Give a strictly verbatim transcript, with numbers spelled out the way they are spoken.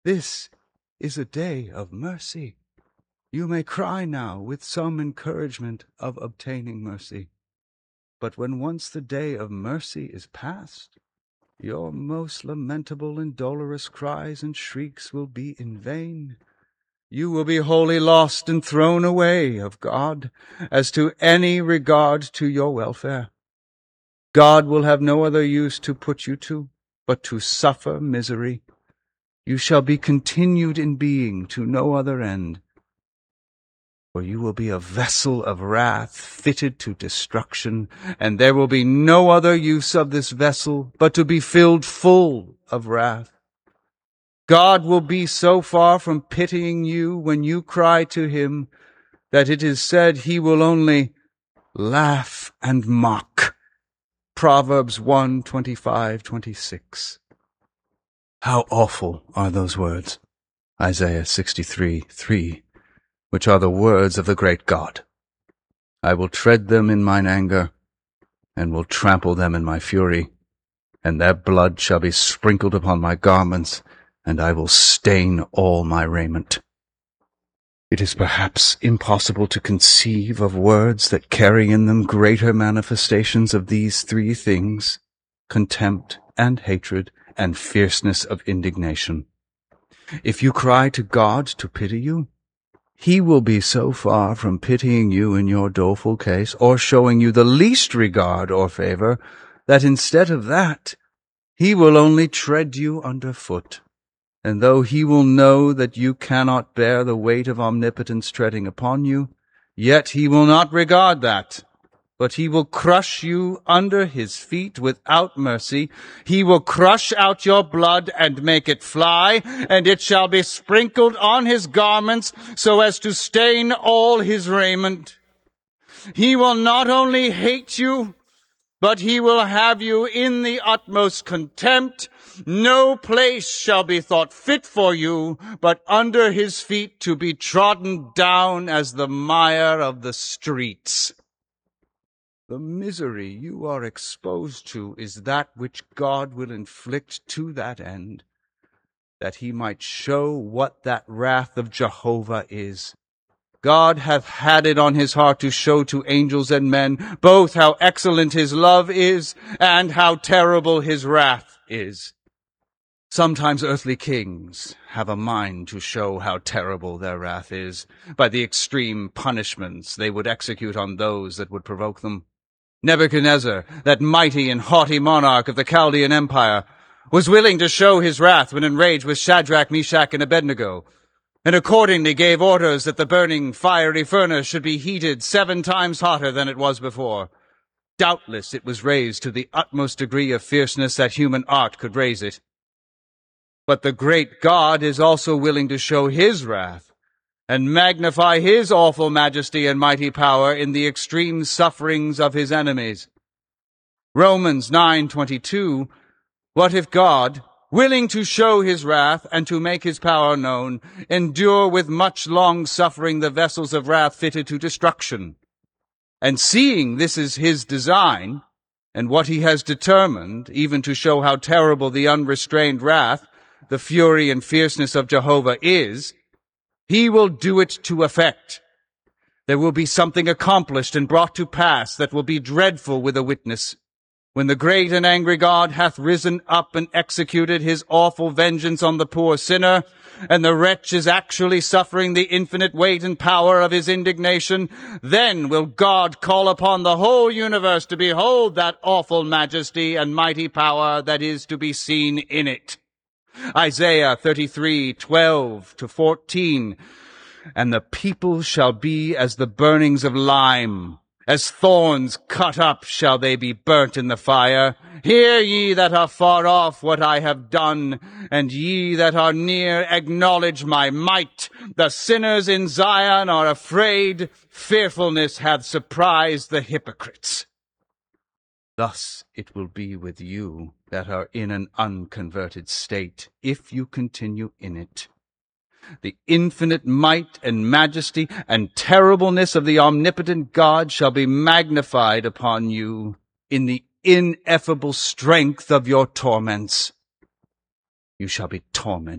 This is a day of mercy. You may cry now with some encouragement of obtaining mercy. But when once the day of mercy is past, your most lamentable and dolorous cries and shrieks will be in vain. You will be wholly lost and thrown away of God as to any regard to your welfare. God will have no other use to put you to, but to suffer misery. You shall be continued in being to no other end. For you will be a vessel of wrath fitted to destruction, and there will be no other use of this vessel but to be filled full of wrath. God will be so far from pitying you when you cry to him that it is said he will only laugh and mock. Proverbs one, twenty-five, twenty-six. How awful are those words, Isaiah sixty-three, three, which are the words of the great God. I will tread them in mine anger, and will trample them in my fury, and their blood shall be sprinkled upon my garments, and I will stain all my raiment. It is perhaps impossible to conceive of words that carry in them greater manifestations of these three things: contempt and hatred and fierceness of indignation. If you cry to God to pity you, he will be so far from pitying you in your doleful case, or showing you the least regard or favor, that instead of that, he will only tread you under foot. And though he will know that you cannot bear the weight of omnipotence treading upon you, yet he will not regard that, but he will crush you under his feet without mercy. He will crush out your blood and make it fly, and it shall be sprinkled on his garments so as to stain all his raiment. He will not only hate you, but he will have you in the utmost contempt. No place shall be thought fit for you, but under his feet to be trodden down as the mire of the streets. The misery you are exposed to is that which God will inflict to that end, that he might show what that wrath of Jehovah is. God hath had it on his heart to show to angels and men both how excellent his love is and how terrible his wrath is. Sometimes earthly kings have a mind to show how terrible their wrath is by the extreme punishments they would execute on those that would provoke them. Nebuchadnezzar, that mighty and haughty monarch of the Chaldean Empire, was willing to show his wrath when enraged with Shadrach, Meshach, and Abednego, and accordingly gave orders that the burning fiery furnace should be heated seven times hotter than it was before. Doubtless it was raised to the utmost degree of fierceness that human art could raise it. But the great God is also willing to show his wrath and magnify his awful majesty and mighty power in the extreme sufferings of his enemies. Romans nine twenty-two, what if God, willing to show his wrath and to make his power known, endure with much long suffering the vessels of wrath fitted to destruction? And seeing this is his design, and what he has determined, even to show how terrible the unrestrained wrath, the fury and fierceness of Jehovah is, he will do it to effect. There will be something accomplished and brought to pass that will be dreadful with a witness. When the great and angry God hath risen up and executed his awful vengeance on the poor sinner, and the wretch is actually suffering the infinite weight and power of his indignation, then will God call upon the whole universe to behold that awful majesty and mighty power that is to be seen in it. Isaiah thirty-three, twelve to fourteen, and the people shall be as the burnings of lime, as thorns cut up shall they be burnt in the fire. Hear ye that are far off what I have done, and ye that are near acknowledge my might. The sinners in Zion are afraid, fearfulness hath surprised the hypocrites. Thus it will be with you that are in an unconverted state, if you continue in it. The infinite might and majesty and terribleness of the omnipotent God shall be magnified upon you in the ineffable strength of your torments. You shall be tormented